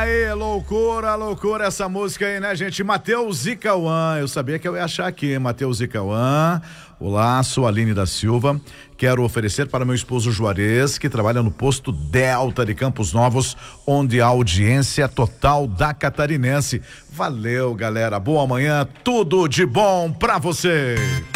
Aí, loucura, loucura essa música aí, né, gente? Matheus e Cauã, eu sabia que eu ia achar aqui, Matheus e Cauã. Olá, sou a Aline da Silva. Quero oferecer para meu esposo Juarez, que trabalha no posto Delta de Campos Novos, onde a audiência total da Catarinense. Valeu, galera. Boa manhã, tudo de bom pra você.